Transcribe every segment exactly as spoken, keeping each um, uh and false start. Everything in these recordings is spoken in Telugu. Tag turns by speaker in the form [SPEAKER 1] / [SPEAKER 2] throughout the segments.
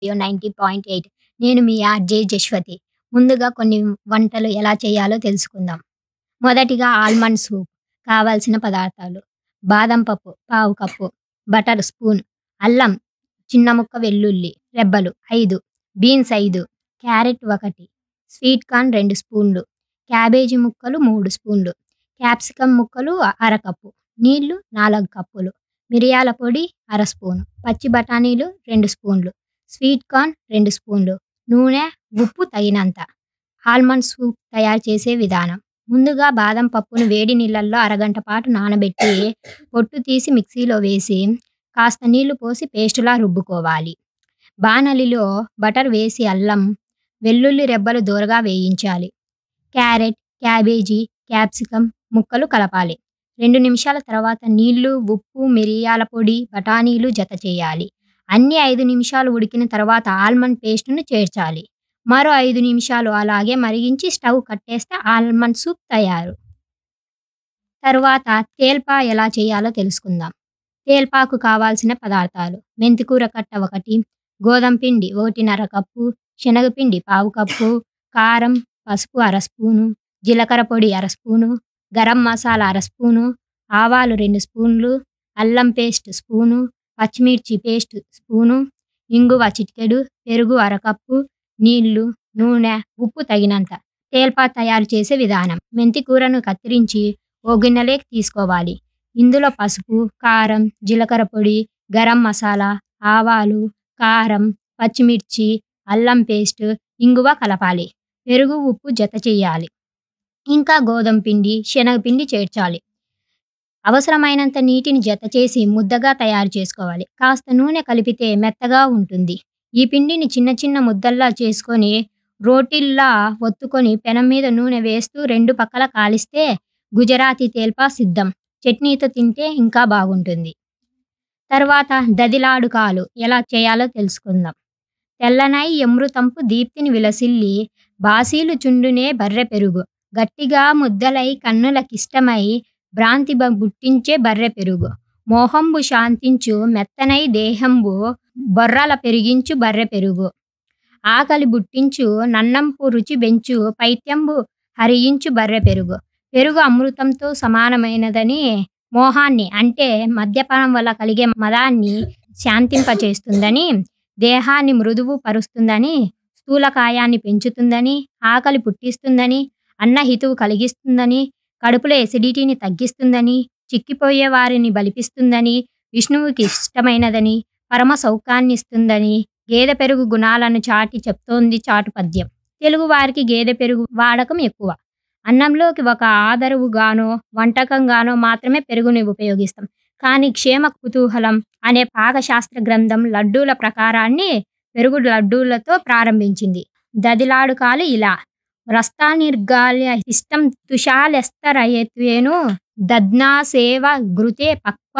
[SPEAKER 1] తొంభై పాయింట్ ఎనిమిది నేను మీ ఆర్‌జే జశ్వతి. ముందుగా కొన్ని వంటలు ఎలా చేయాలో తెలుసుకుందాం. మొదటిగా ఆల్మండ్ సూప్. కావాల్సిన పదార్థాలు: బాదం పప్పు పావు కప్పు, బటర్ స్పూన్, అల్లం చిన్న ముక్క, వెల్లుల్లి రెబ్బలు ఐదు, బీన్స్ ఐదు, క్యారెట్ ఒకటి, స్వీట్ కార్న్ రెండు స్పూన్లు, క్యాబేజీ ముక్కలు మూడు స్పూన్లు, క్యాప్సికమ్ ముక్కలు అర కప్పు, నీళ్లు నాలుగు కప్పులు, మిరియాల పొడి అర స్పూను, పచ్చి బఠానీలు రెండు స్పూన్లు, స్వీట్ కార్న్ రెండు స్పూన్లు, నూనె, ఉప్పు తగినంత. ఆల్మండ్ సూప్ తయారు చేసే విధానం: ముందుగా బాదం పప్పును వేడి నీళ్ళల్లో అరగంట పాటు నానబెట్టి పొట్టు తీసి మిక్సీలో వేసి కాస్త నీళ్లు పోసి పేస్టులా రుబ్బుకోవాలి. బాణలిలో బటర్ వేసి అల్లం, వెల్లుల్లి రెబ్బలు దోరగా వేయించాలి. క్యారెట్, క్యాబేజీ, క్యాప్సికమ్ ముక్కలు కలపాలి. రెండు నిమిషాల తర్వాత నీళ్లు, ఉప్పు, మిరియాల పొడి, బఠానీలు జత చేయాలి. అన్ని ఐదు నిమిషాలు ఉడికిన తర్వాత ఆల్మండ్ పేస్టును చేర్చాలి. మరో ఐదు నిమిషాలు అలాగే మరిగించి స్టవ్ కట్టేస్తే ఆల్మండ్ సూప్ తయారు. తరువాత తేల్పా ఎలా చేయాలో తెలుసుకుందాం. తేల్పాకు కావాల్సిన పదార్థాలు: మెంతికూర కట్ట ఒకటి, గోధుమ పిండి ఒకటిన్నర కప్పు, శనగపిండి పావు కప్పు, కారం, పసుపు అర స్పూను, జీలకర్ర పొడి అర స్పూను, గరం మసాలా అర స్పూను, ఆవాలు రెండు స్పూన్లు, అల్లం పేస్ట్ స్పూను, పచ్చిమిర్చి పేస్ట్ స్పూను, ఇంగువ చిటికెడు, పెరుగు అరకప్పు, నీళ్లు, నూనె, ఉప్పు తగినంత. తేల్పా తయారు చేసే విధానం: మెంతి కూరను కత్తిరించి ఓ గిన్నెలోకి తీసుకోవాలి. ఇందులో పసుపు, కారం, జీలకర్ర పొడి, గరం మసాలా, ఆవాలు, కారం, పచ్చిమిర్చి, అల్లం పేస్ట్, ఇంగువ కలపాలి. పెరుగు, ఉప్పు జత చేయాలి. ఇంకా గోధుమ పిండి, శనగపిండి చేర్చాలి. అవసరమైనంత నీటిని జత చేసి ముద్దగా తయారు చేసుకోవాలి. కాస్త నూనె కలిపితే మెత్తగా ఉంటుంది. ఈ పిండిని చిన్న చిన్న ముద్దల్లా చేసుకొని రోటిల్లా ఒత్తుకొని పెనం మీద నూనె వేస్తూ రెండు పక్కల కాలిస్తే గుజరాతీ తేల్పా సిద్ధం. చట్నీతో తింటే ఇంకా బాగుంటుంది. తర్వాత దదిలాడుకాలు ఎలా చేయాలో తెలుసుకుందాం. తెల్లనై ఎమృతంపు దీప్తిని విలసిల్లి బాసీలు చుండునే బర్రె పెరుగు, గట్టిగా ముద్దలై కన్నులకిష్టమై భ్రాంతి బుట్టించే బర్రె పెరుగు, మోహంబు శాంతించు మెత్తనై దేహంబు బొర్రల పెరిగించు బర్రె పెరుగు, ఆకలి బుట్టించు నన్నంపు రుచి బెంచు పైత్యంబు హరించు బర్రె పెరుగు. పెరుగు అమృతంతో సమానమైనదని, మోహాన్ని అంటే మద్యపానం వల్ల కలిగే మదాన్ని శాంతింపచేస్తుందని, దేహాన్ని మృదువు పరుస్తుందని, స్థూలకాయాన్ని పెంచుతుందని, ఆకలి పుట్టిస్తుందని, అన్నహితువు కలిగిస్తుందని, కడుపులో ఎసిడిటీని తగ్గిస్తుందని, చిక్కిపోయే వారిని బలిపిస్తుందని, విష్ణువుకి ఇష్టమైనదని, పరమ సౌఖ్యాన్నిస్తుందని గేదె పెరుగు గుణాలను చాటి చెప్తోంది చాటు పద్యం. తెలుగు వారికి గేదె పెరుగు వాడకం ఎక్కువ. అన్నంలోకి ఒక ఆదరువుగానో వంటకంగానో మాత్రమే పెరుగుని ఉపయోగిస్తాం. కానీ క్షేమ కుతూహలం అనే పాకశాస్త్ర గ్రంథం లడ్డూల ప్రకారాన్ని పెరుగు లడ్డూలతో ప్రారంభించింది. దదిలాడుకాలు ఇలా: రస్తానిర్గాల్య ఇష్టం తుషాలెస్తరయత్వేను దద్నాసేవ ఘృతే పక్వ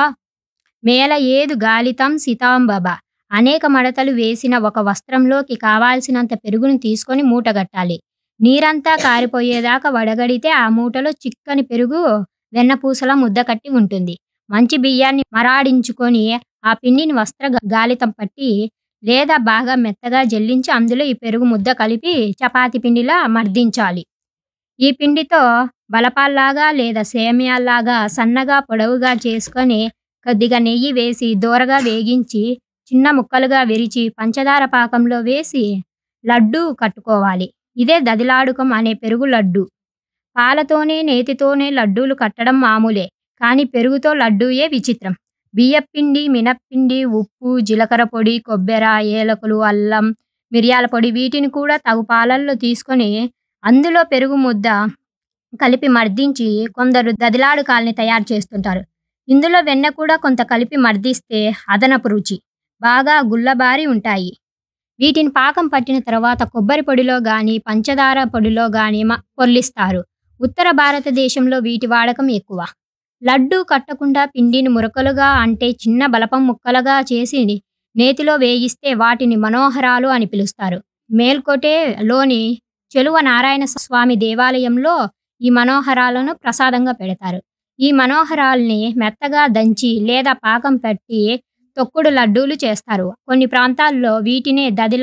[SPEAKER 1] మేల ఏదు గాలితం సితాంబబ. అనేక మడతలు వేసిన ఒక వస్త్రంలోకి కావాల్సినంత పెరుగుని తీసుకొని మూటగట్టాలి. నీరంతా కారిపోయేదాకా వడగడితే ఆ మూటలో చిక్కని పెరుగు వెన్నపూసలా ముద్ద కట్టి ఉంటుంది. మంచి బియ్యాన్ని మరాడించుకొని ఆ పిండిని వస్త్ర గాలితం పట్టి లేదా బాగా మెత్తగా జల్లించి అందులో ఈ పెరుగు ముద్ద కలిపి చపాతి పిండిలా మర్దించాలి. ఈ పిండితో బలపాల్లాగా లేదా సేమియాల్లాగా సన్నగా పొడవుగా చేసుకొని కొద్దిగా నెయ్యి వేసి దోరగా వేగించి చిన్న ముక్కలుగా విరిచి పంచదార పాకంలో వేసి లడ్డూ కట్టుకోవాలి. ఇదే దదిలాడుకం అనే పెరుగు లడ్డు. పాలతోనే నేతితోనే లడ్డూలు కట్టడం మామూలే, కానీ పెరుగుతో లడ్డూయే విచిత్రం. బియ్యపిండి, మినప్పిండి, ఉప్పు, జీలకర్ర పొడి, కొబ్బెర, ఏలకులు, అల్లం, మిరియాల పొడి వీటిని కూడా తగు పాలల్లో తీసుకొని అందులో పెరుగు ముద్ద కలిపి మర్దించి కొందరు దదిలాడుకాల్ని తయారు చేస్తుంటారు. ఇందులో వెన్న కూడా కొంత కలిపి మర్దిస్తే అదనపు రుచి. బాగా గుల్లబారి ఉంటాయి. వీటిని పాకం పట్టిన తర్వాత కొబ్బరి పొడిలో గాని పంచదార పొడిలో గాని పొర్లిస్తారు. ఉత్తర భారతదేశంలో వీటి వాడకం ఎక్కువ. లడ్డూ కట్టకుండా పిండిని మురకలుగా అంటే చిన్న బలపం ముక్కలుగా చేసి నేతిలో వేయిస్తే వాటిని మనోహరాలు అని పిలుస్తారు. మేల్కోటేలోని చెలువ నారాయణ స్వామి దేవాలయంలో ఈ మనోహరాలను ప్రసాదంగా పెడతారు. ఈ మనోహరాల్ని మెత్తగా దంచి లేదా పాకం పట్టి తొక్కుడు లడ్డూలు చేస్తారు. కొన్ని ప్రాంతాల్లో వీటినే దదిల